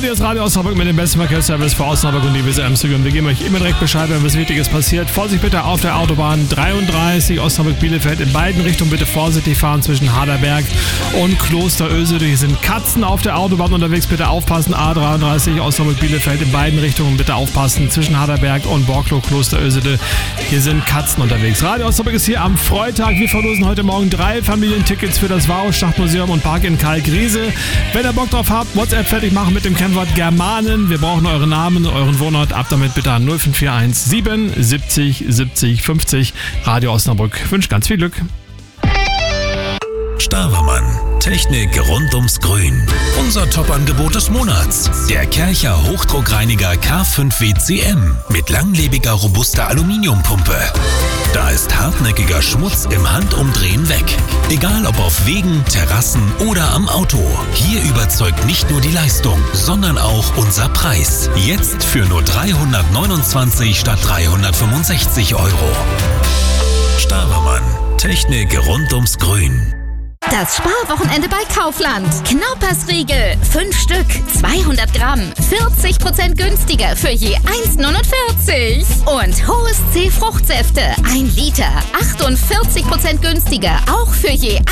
Hier ist Radio Osnabrück mit dem besten Verkehrsservice für Osnabrück und die Weser Emsland. Wir geben euch immer direkt Bescheid, wenn was Wichtiges passiert. Vorsicht bitte auf der Autobahn 33 Osnabrück-Bielefeld. In beiden Richtungen bitte vorsichtig fahren zwischen Harderberg und Klosterösede. Hier sind Katzen auf der Autobahn unterwegs. Bitte aufpassen. A33 Osnabrück-Bielefeld. In beiden Richtungen bitte aufpassen zwischen Harderberg und Borklow, Klosterösede. Hier sind Katzen unterwegs. Radio Osnabrück ist hier am Freitag. Wir verlosen heute Morgen 3 Familientickets für das Wow-Stadtmuseum und Park in Kalkriese. Wenn ihr Bock drauf habt, WhatsApp fertig machen mit dem Kennwort Germanen. Wir brauchen euren Namen, euren Wohnort. Ab damit bitte an 0541 77 70 50. Radio Osnabrück wünscht ganz viel Glück. Stavermann. Technik rund ums Grün. Unser Top-Angebot des Monats. Der Kärcher Hochdruckreiniger K5 WCM mit langlebiger, robuster Aluminiumpumpe. Da ist hartnäckiger Schmutz im Handumdrehen weg. Egal ob auf Wegen, Terrassen oder am Auto. Hier überzeugt nicht nur die Leistung, sondern auch unser Preis. Jetzt für nur 329 statt 365 €. Stavermann. Technik rund ums Grün. Das Sparwochenende bei Kaufland. Knaupersriegel, 5 Stück, 200 Gramm, 40% günstiger für je 1,49. Und Hohes C Fruchtsäfte, 1 Liter, 48% günstiger, auch für je